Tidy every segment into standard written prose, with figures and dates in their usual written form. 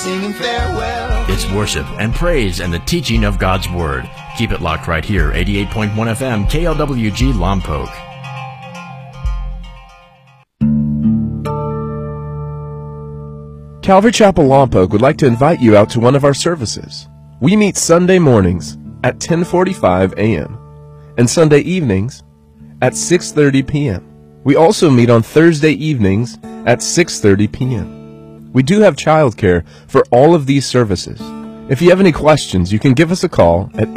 singing farewell. It's worship and praise and the teaching of God's Word. Keep it locked right here, 88.1 FM, KLWG Lompoc. Calvary Chapel Lompoc would like to invite you out to one of our services. We meet Sunday mornings at 10:45 a.m. and Sunday evenings at 6:30 p.m. We also meet on Thursday evenings at 6:30 p.m. We do have childcare for all of these services. If you have any questions, you can give us a call at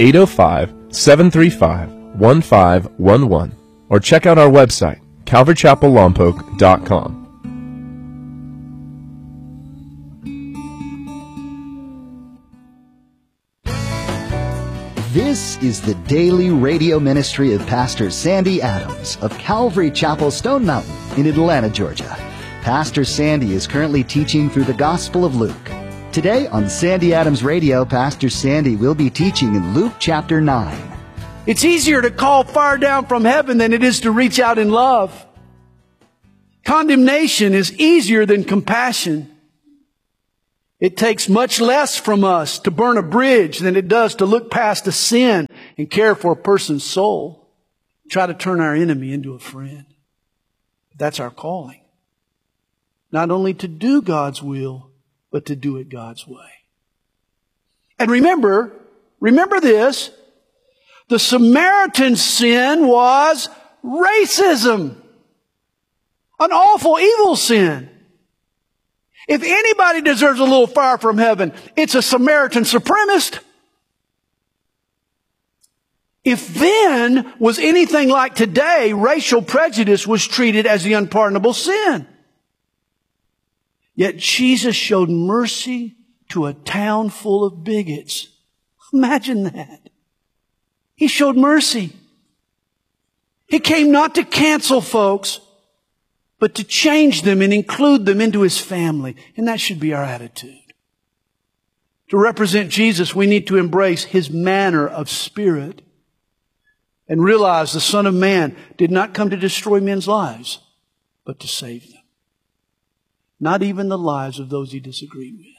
805-735-1511 or check out our website, calvarychapellompoc.com. This is the daily radio ministry of Pastor Sandy Adams of Calvary Chapel Stone Mountain in Atlanta, Georgia. Pastor Sandy is currently teaching through the Gospel of Luke. Today on Sandy Adams Radio, Pastor Sandy will be teaching in Luke chapter 9. It's easier to call fire down from heaven than it is to reach out in love. Condemnation is easier than compassion. It takes much less from us to burn a bridge than it does to look past a sin and care for a person's soul. Try to turn our enemy into a friend. That's our calling. Not only to do God's will, but to do it God's way. And remember this, the Samaritan sin was racism. An awful, evil sin. If anybody deserves a little fire from heaven, it's a Samaritan supremacist. If then was anything like today, racial prejudice was treated as the unpardonable sin. Yet Jesus showed mercy to a town full of bigots. Imagine that. He showed mercy. He came not to cancel folks, but to change them and include them into His family. And that should be our attitude. To represent Jesus, we need to embrace His manner of spirit and realize the Son of Man did not come to destroy men's lives, but to save them. Not even the lives of those He disagreed with.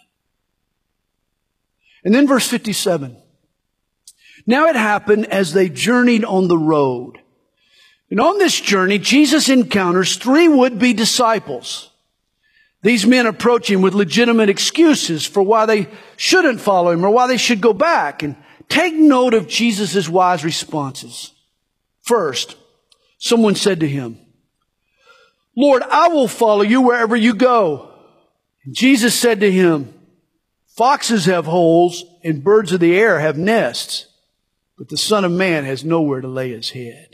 And then verse 57. Now it happened as they journeyed on the road. And on this journey, Jesus encounters 3 would-be disciples. These men approach Him with legitimate excuses for why they shouldn't follow Him or why they should go back. And take note of Jesus' wise responses. First, someone said to Him, Lord, I will follow you wherever you go. And Jesus said to him, foxes have holes and birds of the air have nests, but the Son of Man has nowhere to lay His head.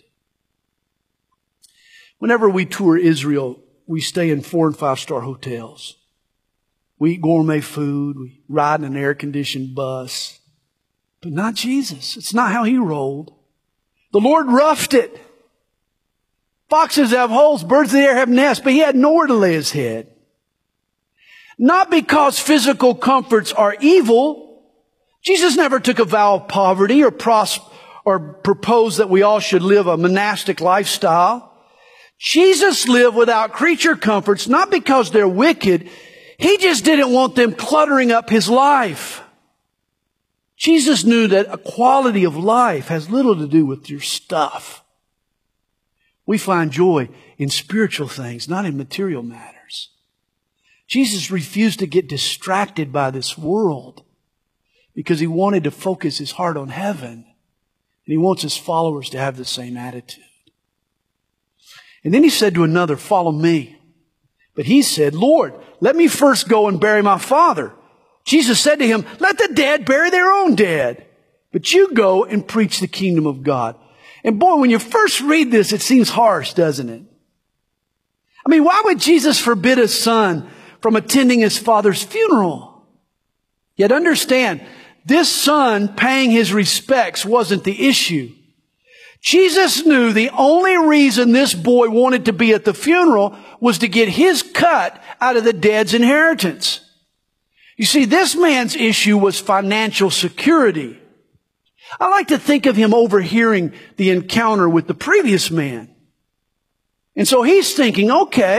Whenever we tour Israel, we stay in 4- and 5-star hotels. We eat gourmet food. We ride in an air-conditioned bus. But not Jesus. It's not how He rolled. The Lord roughed it. Foxes have holes, birds of the air have nests, but He had nowhere to lay His head. Not because physical comforts are evil. Jesus never took a vow of poverty or proposed that we all should live a monastic lifestyle. Jesus lived without creature comforts, not because they're wicked. He just didn't want them cluttering up His life. Jesus knew that a quality of life has little to do with your stuff. We find joy in spiritual things, not in material matters. Jesus refused to get distracted by this world because He wanted to focus His heart on heaven. And He wants His followers to have the same attitude. And then He said to another, follow me. But he said, Lord, let me first go and bury my father. Jesus said to him, let the dead bury their own dead. But you go and preach the kingdom of God. And boy, when you first read this, it seems harsh, doesn't it? I mean, why would Jesus forbid His Son from attending His Father's funeral? Yet understand, this son paying his respects wasn't the issue. Jesus knew the only reason this boy wanted to be at the funeral was to get his cut out of the dead's inheritance. You see, this man's issue was financial security. I like to think of him overhearing the encounter with the previous man. And so he's thinking, okay,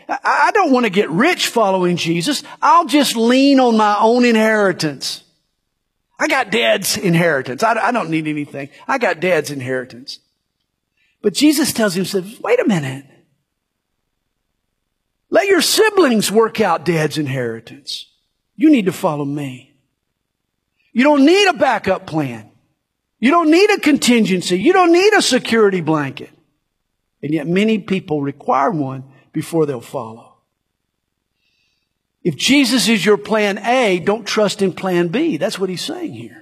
I don't want to get rich following Jesus. I'll just lean on my own inheritance. I got Dad's inheritance. I don't need anything. I got Dad's inheritance. But Jesus tells him, says, wait a minute. Let your siblings work out Dad's inheritance. You need to follow me. You don't need a backup plan. You don't need a contingency. You don't need a security blanket. And yet many people require one before they'll follow. If Jesus is your plan A, don't trust in plan B. That's what he's saying here.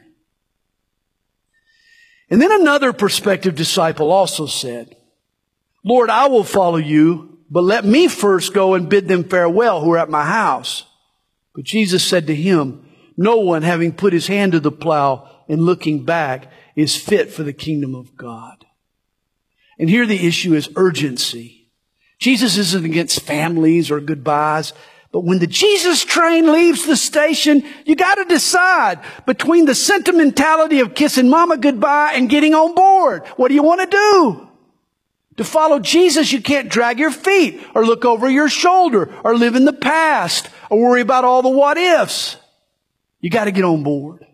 And then another prospective disciple also said, Lord, I will follow you, but let me first go and bid them farewell who are at my house. But Jesus said to him, no one having put his hand to the plow and looking back is fit for the kingdom of God. And here the issue is urgency. Jesus isn't against families or goodbyes, but when the Jesus train leaves the station, you got to decide between the sentimentality of kissing mama goodbye and getting on board. What do you want to do? To follow Jesus, you can't drag your feet or look over your shoulder or live in the past or worry about all the what ifs. You got to get on board.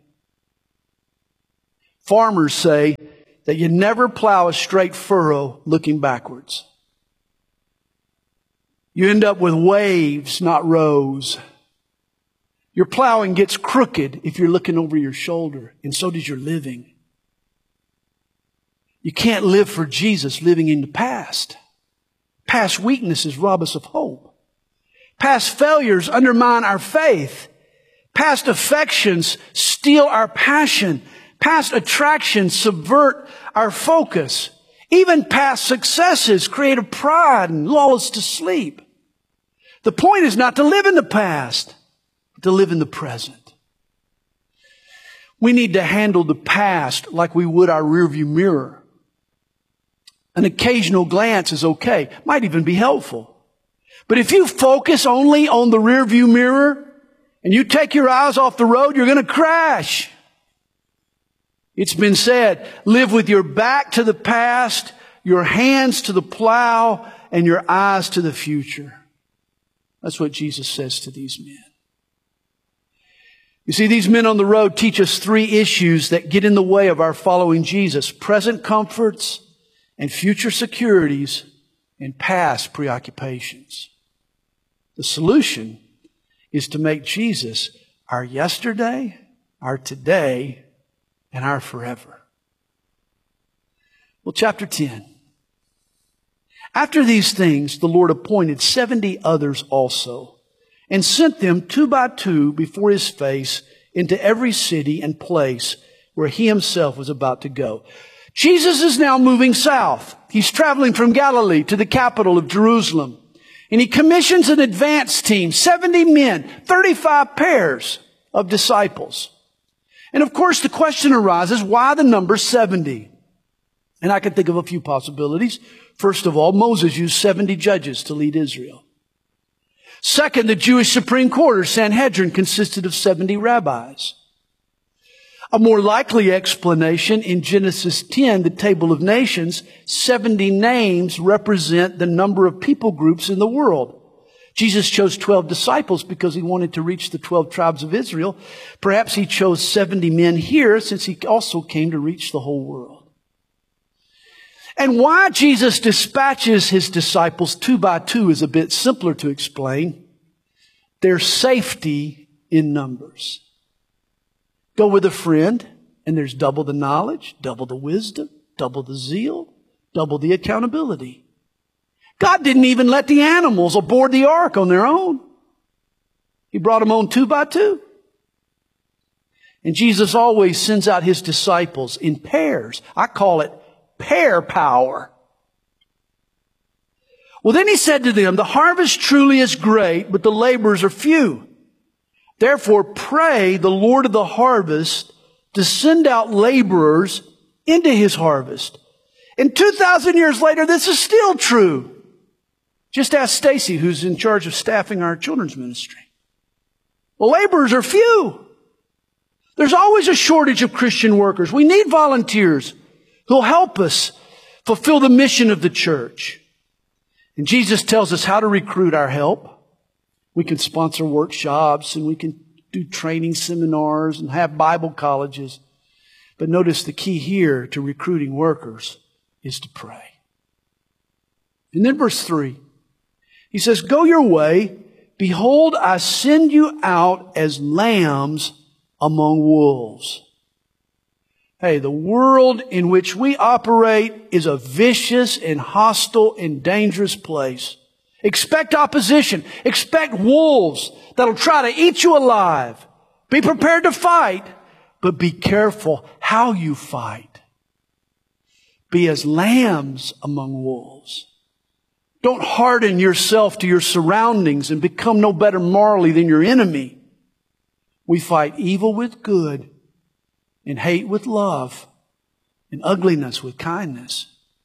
Farmers say that you never plow a straight furrow looking backwards. You end up with waves, not rows. Your plowing gets crooked if you're looking over your shoulder, and so does your living. You can't live for Jesus living in the past. Past weaknesses rob us of hope. Past failures undermine our faith. Past affections steal our passion. Past attractions subvert our focus. Even past successes create a pride and lull us to sleep. The point is not to live in the past, but to live in the present. We need to handle the past like we would our rearview mirror. An occasional glance is okay, might even be helpful. But if you focus only on the rearview mirror and you take your eyes off the road, you're going to crash. It's been said, live with your back to the past, your hands to the plow, and your eyes to the future. That's what Jesus says to these men. You see, these men on the road teach us three issues that get in the way of our following Jesus: present comforts and future securities and past preoccupations. The solution is to make Jesus our yesterday, our today, and our forever. Well, chapter 10. After these things, the Lord appointed 70 others also, and sent them 2 by 2 before his face into every city and place where he himself was about to go. Jesus is now moving south. He's traveling from Galilee to the capital of Jerusalem. And he commissions an advance team, 70 men, 35 pairs of disciples. And of course, the question arises, why the number 70? And I can think of a few possibilities. First of all, Moses used 70 judges to lead Israel. Second, the Jewish Supreme Court, or Sanhedrin, consisted of 70 rabbis. A more likely explanation, in Genesis 10, the table of nations, 70 names represent the number of people groups in the world. Jesus chose 12 disciples because he wanted to reach the 12 tribes of Israel. Perhaps he chose 70 men here since he also came to reach the whole world. And why Jesus dispatches his disciples 2 by 2 is a bit simpler to explain. There's safety in numbers. Go with a friend, and there's double the knowledge, double the wisdom, double the zeal, double the accountability. God didn't even let the animals aboard the ark on their own. He brought them on 2 by 2. And Jesus always sends out his disciples in pairs. I call it pair power. Well, then he said to them, the harvest truly is great, but the laborers are few. Therefore, pray the Lord of the harvest to send out laborers into his harvest. And 2,000 years later, this is still true. Just ask Stacy, who's in charge of staffing our children's ministry. Well, laborers are few. There's always a shortage of Christian workers. We need volunteers who'll help us fulfill the mission of the church. And Jesus tells us how to recruit our help. We can sponsor workshops and we can do training seminars and have Bible colleges. But notice the key here to recruiting workers is to pray. And then verse 3, he says, go your way. Behold, I send you out as lambs among wolves. Hey, the world in which we operate is a vicious and hostile and dangerous place. Expect opposition. Expect wolves that'll try to eat you alive. Be prepared to fight, but be careful how you fight. Be as lambs among wolves. Don't harden yourself to your surroundings and become no better morally than your enemy. We fight evil with good and hate with love and ugliness with kindness.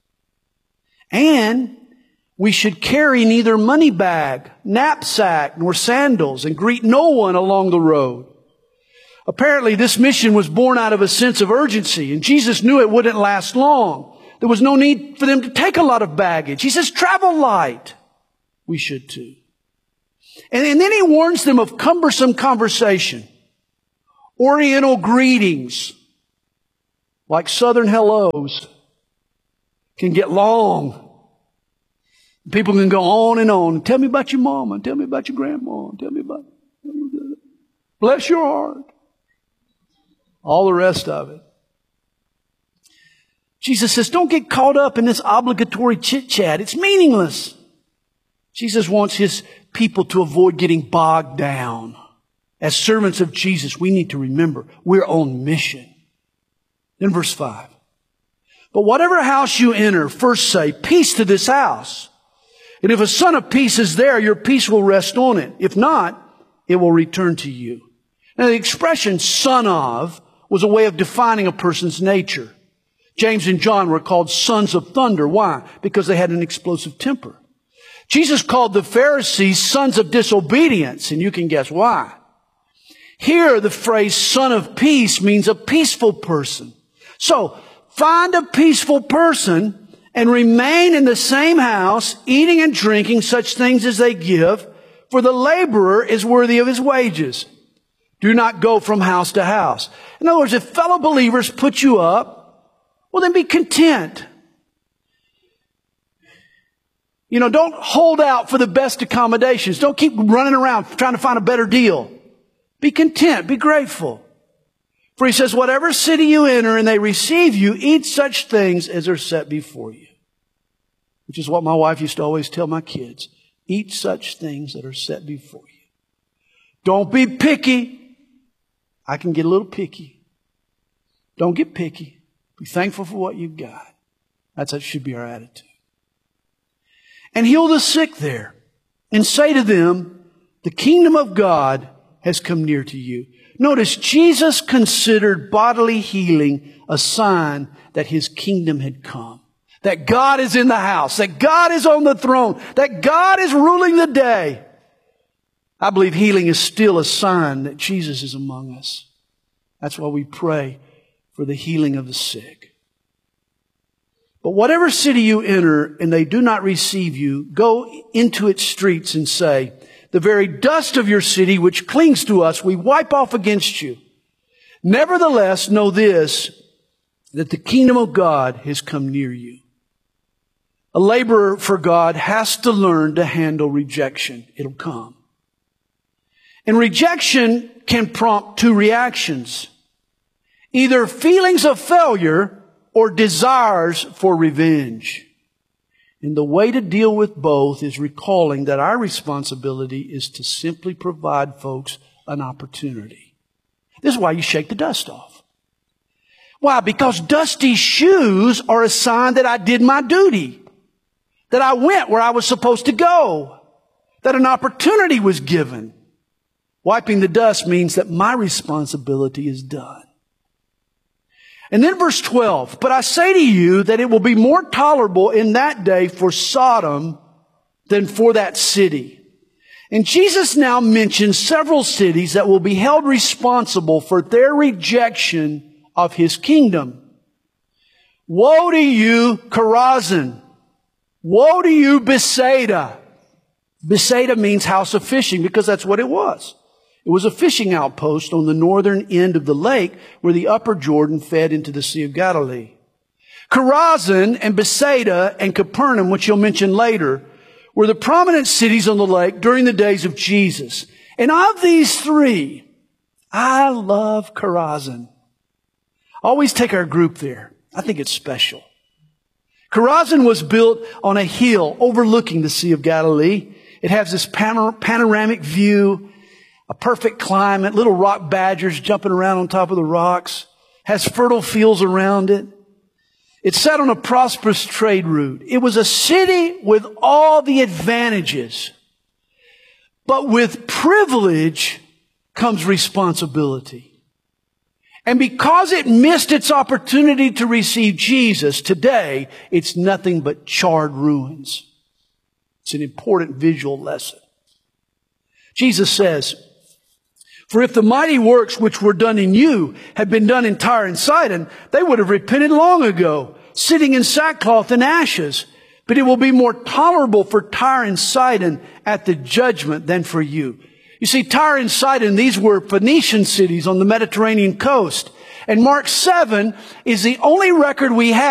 And we should carry neither money bag, knapsack, nor sandals and greet no one along the road. Apparently, this mission was born out of a sense of urgency, and Jesus knew it wouldn't last long. There was no need for them to take a lot of baggage. He says, travel light. We should too. And then he warns them of cumbersome conversation. Oriental greetings, like Southern hellos, can get long. People can go on and on. Tell me about your mama. Tell me about your grandma. Tell me about... Bless your heart. All the rest of it. Jesus says, don't get caught up in this obligatory chit-chat. It's meaningless. Jesus wants his people to avoid getting bogged down. As servants of Jesus, we need to remember we're on mission. Then verse 5. But whatever house you enter, first say, peace to this house. And if a son of peace is there, your peace will rest on it. If not, it will return to you. Now the expression son of was a way of defining a person's nature. James and John were called sons of thunder. Why? Because they had an explosive temper. Jesus called the Pharisees sons of disobedience, and you can guess why. Here, the phrase son of peace means a peaceful person. So, find a peaceful person and remain in the same house, eating and drinking such things as they give, for the laborer is worthy of his wages. Do not go from house to house. In other words, if fellow believers put you up, well, then be content. You know, don't hold out for the best accommodations. Don't keep running around trying to find a better deal. Be content. Be grateful. For he says, whatever city you enter and they receive you, eat such things as are set before you. Which is what my wife used to always tell my kids. Eat such things that are set before you. Don't be picky. I can get a little picky. Don't get picky. Be thankful for what you've got. That should be our attitude. And heal the sick there. And say to them, the kingdom of God has come near to you. Notice, Jesus considered bodily healing a sign that his kingdom had come. That God is in the house. That God is on the throne. That God is ruling the day. I believe healing is still a sign that Jesus is among us. That's why we pray for the healing of the sick. But whatever city you enter and they do not receive you, go into its streets and say, the very dust of your city which clings to us, we wipe off against you. Nevertheless, know this, that the kingdom of God has come near you. A laborer for God has to learn to handle rejection. It'll come. And rejection can prompt two reactions. Either feelings of failure or desires for revenge. And the way to deal with both is recalling that our responsibility is to simply provide folks an opportunity. This is why you shake the dust off. Why? Because dusty shoes are a sign that I did my duty. That I went where I was supposed to go. That an opportunity was given. Wiping the dust means that my responsibility is done. And then verse 12, but I say to you that it will be more tolerable in that day for Sodom than for that city. And Jesus now mentions several cities that will be held responsible for their rejection of his kingdom. Woe to you, Chorazin! Woe to you, Bethsaida. Bethsaida means house of fishing because that's what it was. It was a fishing outpost on the northern end of the lake where the upper Jordan fed into the Sea of Galilee. Chorazin and Bethsaida and Capernaum, which you'll mention later, were the prominent cities on the lake during the days of Jesus. And of these three, I love Chorazin. Always take our group there. I think it's special. Chorazin was built on a hill overlooking the Sea of Galilee. It has this panoramic view, a perfect climate, little rock badgers jumping around on top of the rocks, has fertile fields around it. It's set on a prosperous trade route. It was a city with all the advantages. But with privilege comes responsibility. And because it missed its opportunity to receive Jesus, today it's nothing but charred ruins. It's an important visual lesson. Jesus says, "For if the mighty works which were done in you had been done in Tyre and Sidon, they would have repented long ago, sitting in sackcloth and ashes. But it will be more tolerable for Tyre and Sidon at the judgment than for you." You see, Tyre and Sidon, these were Phoenician cities on the Mediterranean coast. And Mark 7 is the only record we have